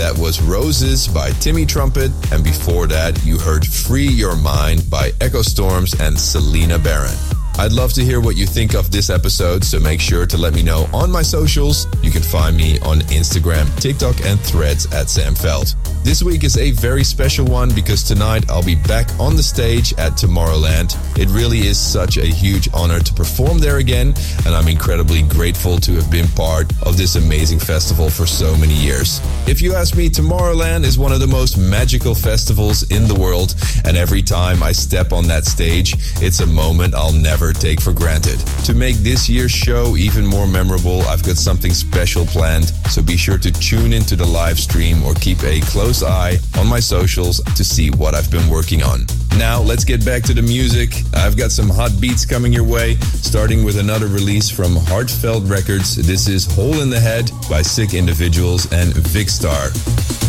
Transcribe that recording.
that was Roses by Timmy Trumpet, and before that you heard Free Your Mind by Echo Storms and Selena Barron. I'd love to hear what you think of this episode, so make sure to let me know on my socials. You can find me on Instagram, TikTok, and Threads at Sam Veld. This week is a very special one because tonight I'll be back on the stage at Tomorrowland. It really is such a huge honor to perform there again, and I'm incredibly grateful to have been part of this amazing festival for so many years. If you ask me, Tomorrowland is one of the most magical festivals in the world, and every time I step on that stage, it's a moment I'll never take for granted. To make this year's show even more memorable, I've got something special planned, so be sure to tune into the live stream or keep a close eye on my socials to see what I've been working on. Now, let's get back to the music. I've got some hot beats coming your way, starting with another release from Heartfelt Records. This is Hole in the Head by Sick Individuals and Vic Star.